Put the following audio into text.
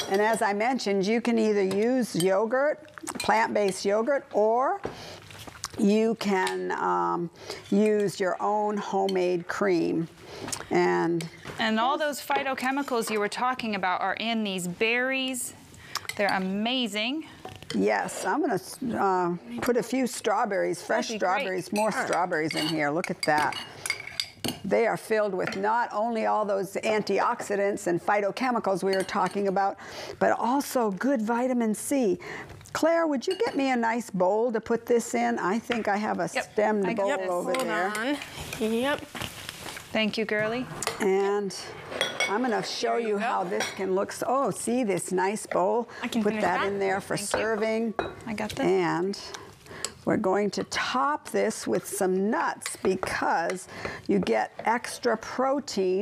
And as I mentioned, you can either use yogurt, plant-based yogurt, or you can use your own homemade cream. And all those phytochemicals you were talking about are in these berries. They're amazing. yes, I'm going to put a few strawberries, fresh strawberries, more strawberries in here. Look at that. They are filled with not only all those antioxidants and phytochemicals we were talking about, but also good vitamin C. Claire, would you get me a nice bowl to put this in? I think I have a stemmed bowl over there. Hold on. Yep. Thank you, girlie. And I'm going to show you how this can look. Oh, see this nice bowl? I can put that in there for serving. I got this. And we're going to top this with some nuts because you get extra protein